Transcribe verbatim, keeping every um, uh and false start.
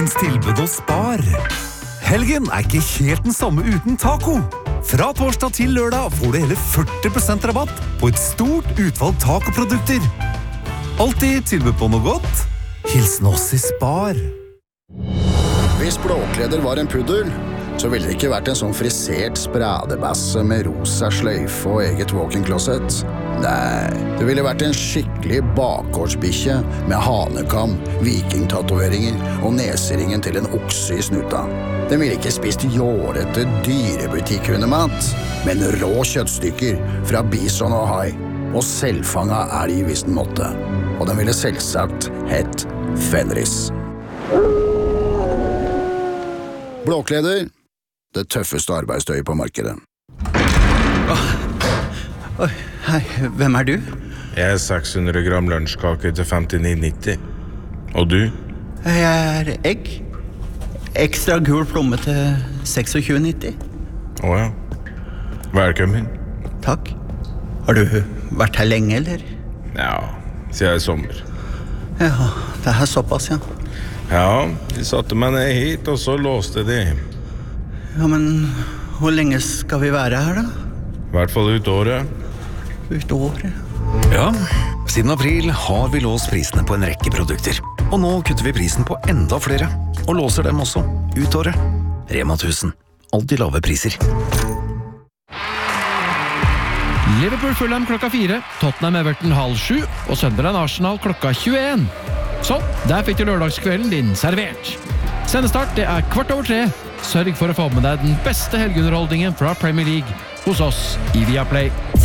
Helgens tilbud hos Spar. Helgen er ikke helt den samme uten taco. Fra torsdag til lørdag får du hele førti prosent rabatt på et stort utvalg tacoprodukter. Alltid tilbud på noe godt. Hilsen oss i Spar. Hvis Blåkleder var en puddel, så ville det ikke vært en sånn frisert spradebasse med rosa sløyfe og eget walk-in-closet. Nei, det ville vært en skikkelig bakgårdsbikkje med hanekam, vikingtatoveringer og neseringen til en okse i snuta. Den ville ikke spist jårete dyrebutikkhundemat, men rå kjøttstykker fra bison og hai, og selvfanga elg hvis den måtte. Og den ville selvsagt hett Fenris. Blåkleder, det tøffeste arbeidstøyet på markedet. Åh, oh, hei, hvem er du? Jeg er seks hundre gram lunsjkake til femtini nitti. Og du? Jeg er egg. Ekstra gul plomme til tjueseks nitti. Åja. Velkommen. Takk. Har du vært her lenge, eller? Ja, siden i sommer. Ja, det er såpass, ja. Ja, de satte meg ned hit, og så låste de. Ja, men hvor lenge skal vi være her, da? I hvert fall ut året. Ut året? Ja, siden april har vi låst prisene på en rekke produkter. Og nå kutter vi prisen på enda flere. Og låser dem også ut året. Rema tusen. Alltid lave priser. Liverpool-Fulham klokka fire, Tottenham Everton halv sju og Sunderland Arsenal klokka tjueen. Sånn, der fikk du lørdagskvelden din servert. Sendestart, det er kvart over tre. Sørg for å få med deg den beste helgeunderholdningen fra Premier League hos oss i Viaplay.